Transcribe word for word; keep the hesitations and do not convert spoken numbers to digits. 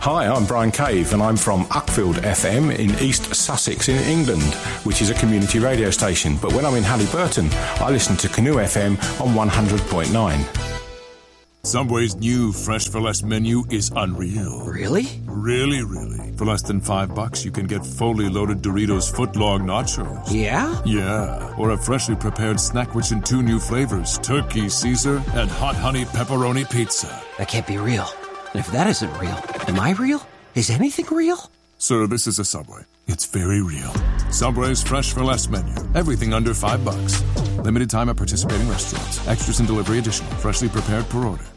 Hi, I'm Brian Cave and I'm from Uckfield F M in East Sussex in England, which is a community radio station. But when I'm in Halliburton, I listen to Canoe F M on one hundred point nine. Subway's new Fresh for Less menu is unreal. Really? Really, really. For less than five bucks, you can get fully loaded Doritos footlong nachos. Yeah? Yeah. Or a freshly prepared snack rich in two new flavors, turkey Caesar and hot honey pepperoni pizza. That can't be real. And if that isn't real, am I real? Is anything real? Sir, this is a Subway. It's very real. Subway's Fresh for Less menu. Everything under five bucks. Limited time at participating restaurants. Extras and delivery additional. Freshly prepared per order.